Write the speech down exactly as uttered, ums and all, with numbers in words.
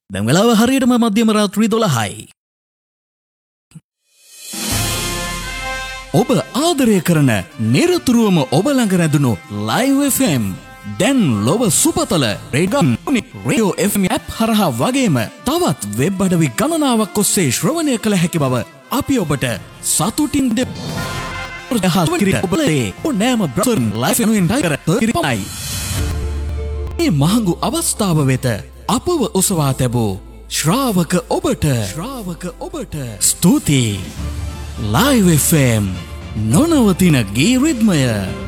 දැන් වෙලාව හරියටම මධ්‍යම රාත්‍රී දොළහයි. ඔබ ආදරය කරන නිරතුරුවම ඔබ ළඟ රැඳුණු ලයිව් එෆ් එම් දැන් ලොව සුපතල රේඩියෝ එෆ් එම් ඇප් හරහා වගේම තවත් වෙබ් අඩවි ගණනාවක් ඔස්සේ ශ්‍රවණය කළ හැකි බව අපි ඔබට සතුටින් දෙ නෑම බ්‍රවර් ලයිෆ් එනුවෙන් කර පමණයි. මේ මහඟු අවස්ථාව වෙත අපව ඔසවා තැබූ ශ්‍රාවක ඔබට ශ්‍රාවක ඔබට ස්තුතියි. ලයිව් එෆ් එම් නොනවතින ගී රිද්මය.